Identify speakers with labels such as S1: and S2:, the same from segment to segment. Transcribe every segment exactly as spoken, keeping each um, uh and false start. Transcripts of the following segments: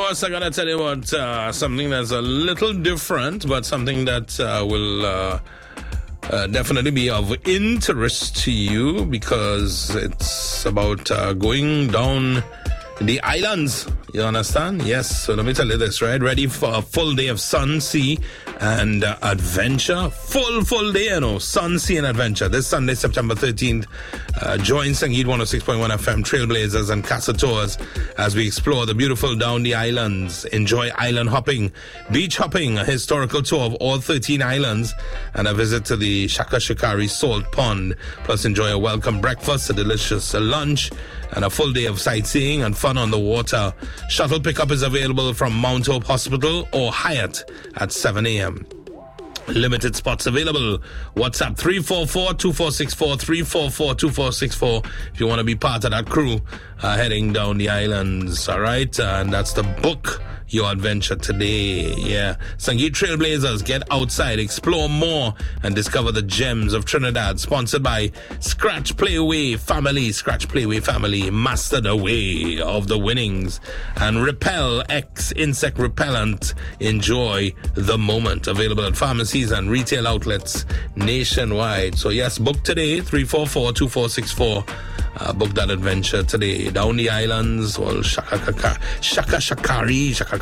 S1: course, I gotta tell you about uh, something that's a little different, but something that uh, will uh, uh, definitely be of interest to you, because it's about uh, going down the islands. You understand? Yes. So let me tell you this, right? Ready for a full day of sun, sea, and uh, adventure. Full, full day, you know. Sun, sea, and adventure. This Sunday, September thirteenth. Uh, join Sangeet one oh six point one F M, Trailblazers, and Casa Tours as we explore the beautiful down the islands. Enjoy island hopping, beach hopping, a historical tour of all thirteen islands, and a visit to the Shaka Shakari Salt Pond. Plus, enjoy a welcome breakfast, a delicious uh, lunch, and a full day of sightseeing and fun on the water. Shuttle pickup is available from Mount Hope Hospital or Hyatt at seven a.m. Limited spots available. WhatsApp three four four, two four six four, three four four, two four six four if you want to be part of that crew uh, heading down the islands. All right, uh, and that's the book your adventure today. Yeah, Sangeet Trailblazers, get outside, explore more, and discover the gems of Trinidad. Sponsored by Scratch Playway Family. Scratch Playway Family, master the way of the winnings. And Repel X insect repellent. Enjoy the moment. Available at pharmacies and retail outlets nationwide. So yes, book today. three four four, two four six four. Uh, book that adventure today. Down the islands. Well, Shaka Shaka Shaka Shakari Shaka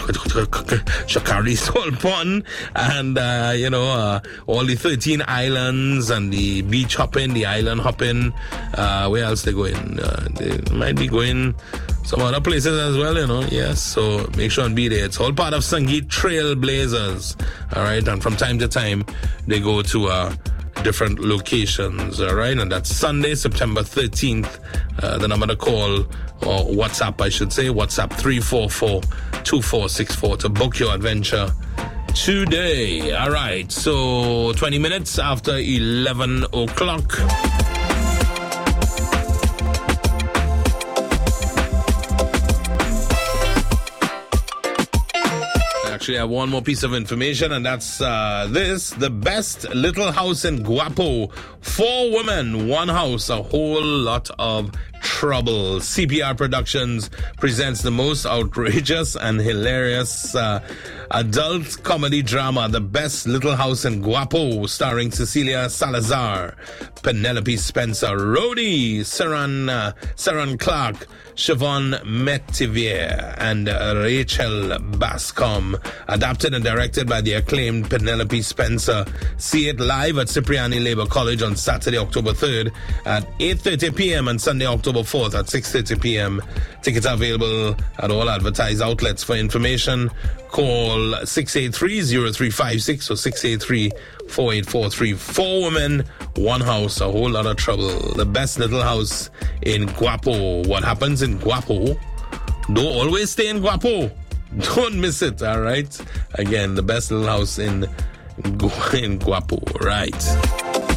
S1: Shakari Salt Pond, and uh, you know uh, all the thirteen islands and the beach hopping, the island hopping. Uh, where else they going? Uh, they might be going some other places as well, you know. Yes, so make sure and be there. It's all part of Sangeet Trailblazers. All right, and from time to time they go to uh, different locations. All right, and that's Sunday, September thirteenth. Uh, the number to call, or WhatsApp, I should say, WhatsApp three four four, two four six four to book your adventure today. All right, so twenty minutes after eleven o'clock. Actually, I have one more piece of information, and that's uh, this. The best little house in Guapo. Four women, one house, a whole lot of trouble. C P R Productions presents the most outrageous and hilarious uh, adult comedy drama, The Best Little House in Guapo, starring Cecilia Salazar, Penelope Spencer, Rhodey, Saran, uh, Saran Clark, Siobhan Metivier, and uh, Rachel Bascom. Adapted and directed by the acclaimed Penelope Spencer. See it live at Cipriani Labour College on Saturday, October third at eight thirty p.m. and Sunday, October fourth at six thirty p.m. Tickets are available at all advertised outlets. For information, call six eight three, zero three five six or six eight three, four eight four three. Four women, one house, a whole lot of trouble. The best little house in Guapo. What happens in Guapo? Don't always stay in Guapo. Don't miss it, all right? Again, the best little house in, in Guapo, right?